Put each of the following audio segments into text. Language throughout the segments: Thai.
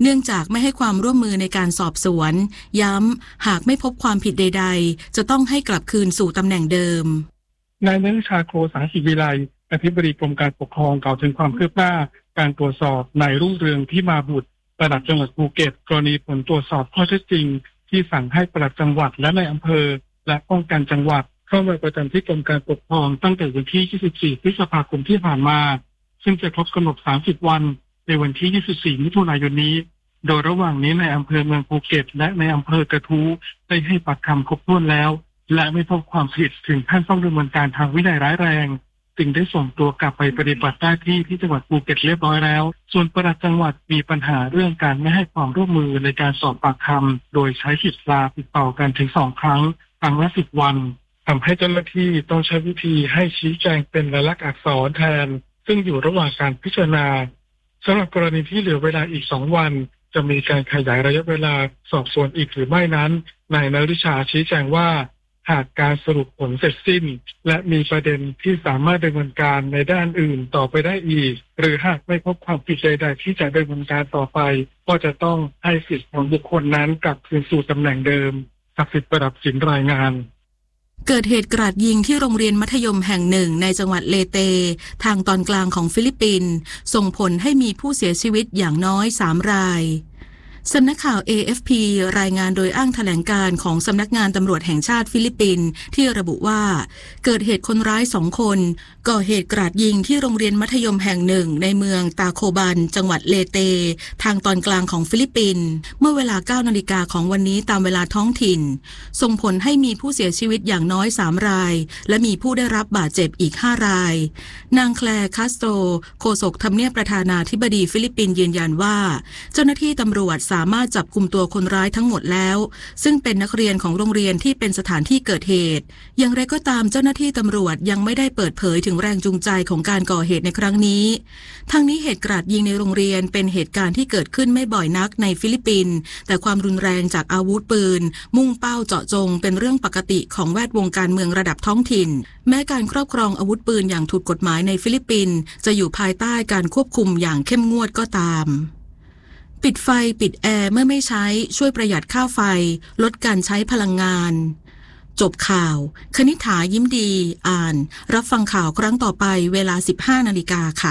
นื่องจากไม่ให้ความร่วมมือในการสอบสวนย้ำหากไม่พบความผิดใดๆจะต้องให้กลับคืนสู่ตำแหน่งเดิมนายณฤชา โคสังศิวิไลอธิบดีกรมการปกครองกล่าวถึงความคืบหน้าการตรวจสอบนายรุ่งเรืองที่มาบุตรปลัดจังหวัดภูเก็ตกรณีผลตรวจสอบข้อเท็จจริงที่สั่งให้ปลัดจังหวัดและนายอำเภอและป้องกันจังหวัดเข้ามาประจำที่กรมการปกครองตั้งแต่วันที่ 24 พฤษภาคมที่ผ่านมาซึ่งจะครบกำหนด 30 วันในวันที่ 24 มิถุนายนนี้โดยระหว่างนี้ในอำเภอเมืองภูเก็ตและในอำเภอกระทู้ได้ให้ปากคำครบถ้วนแล้วและไม่พบความผิดถึงขั้นต้องดำเนินการทางวินัยร้ายแรงจึงได้ส่งตัวกลับไปปฏิบัติหน้าที่ที่จังหวัดภูเก็ตเรียบร้อยแล้วส่วนปลัดจังหวัดมีปัญหาเรื่องการไม่ให้ความร่วมมือในการสอบปากคำโดยใช้สิทธิ์ลาติดต่อกันถึง2 ครั้งละ 10 วันทำให้เจ้าหน้าที่ต้องใช้วิธีให้ชี้แจงเป็นลายลักษณ์อักษรแทนซึ่งอยู่ระหว่างการพิจารณาสำหรับกรณีที่เหลือเวลาอีก2 วันจะมีการขยายระยะเวลาสอบสวนอีกหรือไม่นั้นนายณฤชาชี้แจงว่าหากการสรุปผลเสร็จสิ้นและมีประเด็นที่สามารถดำเนินการในด้านอื่นต่อไปได้อีกหรือหากไม่พบความผิดใดๆที่จะดำเนินการต่อไปก็จะต้องให้สิทธิของบุคคลนั้นกลับคืนสู่ตำแหน่งเดิมศักดิ์สิทธิ์ประดับสินรายงานเกิดเหตุกราดยิงที่โรงเรียนมัธยมแห่งหนึ่งในจังหวัดเลเตทางตอนกลางของฟิลิปปินส์ส่งผลให้มีผู้เสียชีวิตอย่างน้อย3 รายสำนักข่าว AFP รายงานโดยอ้างแถลงการของสำนักงานตำรวจแห่งชาติฟิลิปปินส์ที่ระบุว่าเกิดเหตุคนร้าย2 คนก่อเหตุกราดยิงที่โรงเรียนมัธยมแห่งหนึ่งในเมืองตาโคบันจังหวัดเลเตทางตอนกลางของฟิลิปปินส์เมื่อเวลา 9 นาฬิกาของวันนี้ตามเวลาท้องถิ่นส่งผลให้มีผู้เสียชีวิตอย่างน้อย3 รายและมีผู้ได้รับบาดเจ็บอีก5 รายนางแคลร์คาสโตรโฆษกทำเนียบประธานาธิบดีฟิลิปปินส์ยืนยันว่าเจ้าหน้าที่ตำรวจสามารถจับกุมตัวคนร้ายทั้งหมดแล้วซึ่งเป็นนักเรียนของโรงเรียนที่เป็นสถานที่เกิดเหตุอย่างไรก็ตามเจ้าหน้าที่ตำรวจยังไม่ได้เปิดเผยถึงแรงจูงใจของการก่อเหตุในครั้งนี้ทั้งนี้เหตุกราดยิงในโรงเรียนเป็นเหตุการณ์ที่เกิดขึ้นไม่บ่อยนักในฟิลิปปินส์แต่ความรุนแรงจากอาวุธปืนมุ่งเป้าเจาะจงเป็นเรื่องปกติของแวดวงการเมืองระดับท้องถิ่นแม้การครอบครองอาวุธปืนอย่างถูกกฎหมายในฟิลิปปินส์จะอยู่ภายใต้การควบคุมอย่างเข้มงวดก็ตามปิดไฟปิดแอร์เมื่อไม่ใช้ช่วยประหยัดค่าไฟลดการใช้พลังงานจบข่าวคณิษฐายิ้มดีอ่านรับฟังข่าวครั้งต่อไปเวลา 15 นาฬิกาค่ะ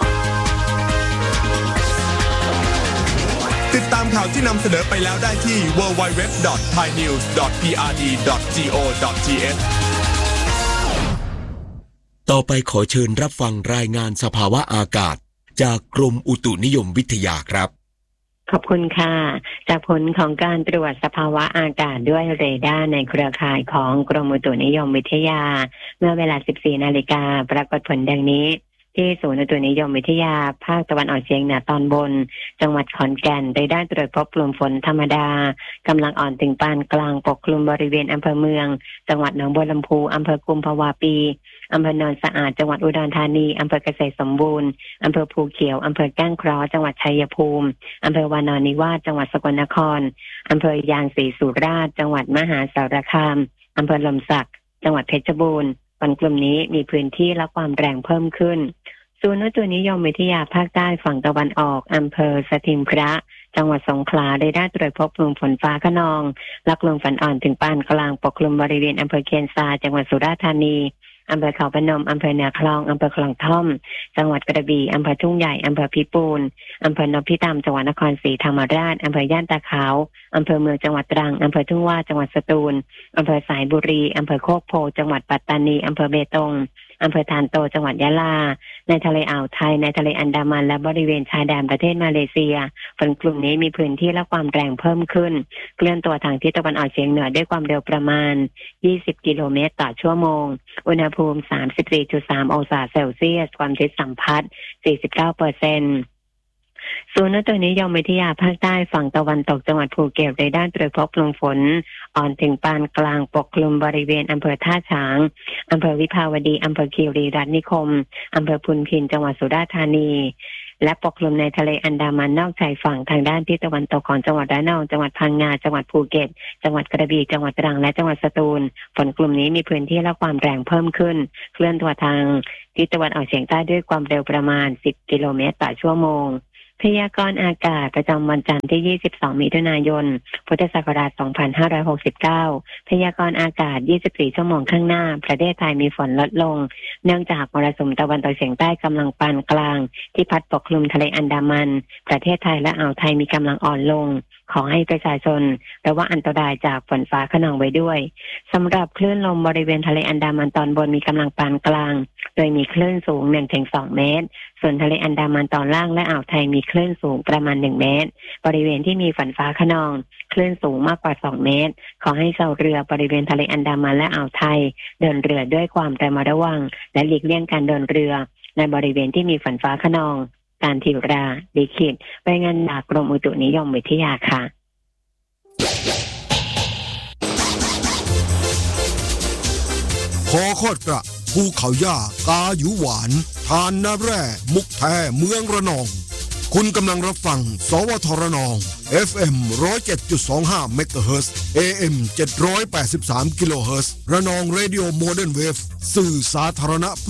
ติดตามข่าวที่นำเสนอไปแล้วได้ที่ www.thainews.prd.go.th ต่อไปขอเชิญรับฟังรายงานสภาวะอากาศจากกรมอุตุนิยมวิทยาครับขอบคุณค่ะจากผลของการตรวจสภาวะอากาศด้วยเรดาร์ในเครือข่ายของกรมอุตุนิยมวิทยาเมื่อเวลา 14 นาฬิกาปรากฏผลดังนี้ที่ศูนย์อุตุนิยมวิทยาภาคตะวันออกเฉียงเหนือตอนบนจังหวัดขอนแก่นได้ตรวจพบกลุ่มฝนธรรมดากำลังอ่อนถึงปานกลางปกคลุมบริเวณอำเภอเมืองจังหวัดหนองบัวลำพูอำเภอกุมภาวะปีอำเภอโนนสะอาดจังหวัดอุดรธานีอำเภอเกษตรสมบูรณ์อำเภอภูเขียวอำเภอแก้งเคราะห์จังหวัดชัยภูมิอำเภอวานอนนิวาสจังหวัดสกลนครอำเภอยางศรีสุราษฎร์จังหวัดมหาสารคามอำเภอลมศักดิ์จังหวัดเพชรบูรณ์ฝนกลุ่มนี้มีพื้นที่และความแรงเพิ่มขึ้นศูนย์อุตุนิยมวิทยาภาคใต้ฝั่งตะวันออกอำเภอสถิงพระจังหวัดสงขลาได้ตรวจพบกลุ่มฝนฟ้าคะนองและกลุ่มฝนอ่อนถึงปานกลางปกคลุมบริเวณอำเภอเคียนซาจังหวัดสุราษฎร์ธานีอำเภอเขาพนมอำเภอเหนือคลองอำเภอคลองท่อมจังหวัดกระบี่อำเภอทุ่งใหญ่อำเภอพิปูนอำเภอนพิตามจังหวัดนครศรีธรรมราชอำเภอย่านตาขาวอำเภอเมืองจังหวัดตรังอำเภอทุ่งว่าจังหวัดสตูลอำเภอสายบุรีอำเภอโคกโพจังหวัดปัตตานีอำเภอเบตงอำเภอธานโตจังหวัดยะลาในทะเลอ่าวไทยในทะเลอันดามันและบริเวณชายแดนประเทศมาเลเซียฝนกลุ่มนี้มีพื้นที่และความแรงเพิ่มขึ้นเคลื่อนตัวทางทิศตะวันออกเฉียงเหนือด้วยความเร็วประมาณ20 กิโลเมตรต่อชั่วโมงอุณหภูมิ 34.3 องศาเซลเซียสความชื้นสัมพัทธ์ 49%ศูนย์อุตุนิยมวิทยาภาคใต้ฝั่งตะวันตกจังหวัดภูเก็ตได้ตรวจพบกลุ่มฝนอ่อนถึงปานกลางปกคลุมบริเวณอำเภอท่าฉางอำเภอวิภาวดีอำเภอคีรีรัตน์นิคมอำเภอพุนพินจังหวัดสุราษฎร์ธานีและปกคลุมในทะเลอันดามันนอกชายฝั่งทางด้านทิศตะวันตกของจังหวัดระนองจังหวัดพังงาจังหวัดภูเก็ตจังหวัดกระบี่จังหวัดตรังและจังหวัดสตูลฝนกลุ่มนี้มีพื้นที่และความแรงเพิ่มขึ้นเคลื่อนตัวทางทิศตะวันออกเฉียงใต้ด้วยความเร็วประมาณ10 กิโลเมตรต่อชั่วโมงพยากรณ์อากาศประจำวันจันทร์ที่22มิถุนายนพุทธศักราช2569พยากรณ์อากาศ24ชั่วโมงข้างหน้าประเทศไทยมีฝนลดลงเนื่องจากมรสุมตะวันตกเฉียงใต้กำลังปานกลางที่พัดปกคลุมทะเลอันดามันประเทศไทยและอ่าวไทยมีกำลังอ่อนลงขอให้ประชาชนระวังอันตรายจากฝนฟ้าคะนองไว้ด้วยสำหรับคลื่นลมบริเวณทะเลอันดามันตอนบนมีกำลังปานกลางโดยมีคลื่นสูง 1-2 เมตรส่วนทะเลอันดามันตอนล่างและอ่าวไทยมีคลื่นสูงประมาณ1 เมตรบริเวณที่มีฝนฟ้าคะนองคลื่นสูงมากกว่า2 เมตรขอให้ชาวเรือบริเวณทะเลอันดามันและอ่าวไทยเดินเรือด้วยความระมัดระวังและหลีกเลี่ยงการเดินเรือในบริเวณที่มีฝนฟ้าคะนองการทิราดิขิตรายงานจากกรมอุตุนิยมวิทยาค่ะคอคอดกระภูเขาย่ากาหยูหวานทานน้ำแร่มุกแท้เมืองระนองคุณกำลังรับฟังสวทรนอง FM 107.25 เมกะเฮิรตซ์ AM 783 กิโลเฮิรตซ์ระนองเรดิโอโมเดิร์นเวฟสื่อสาธารณะ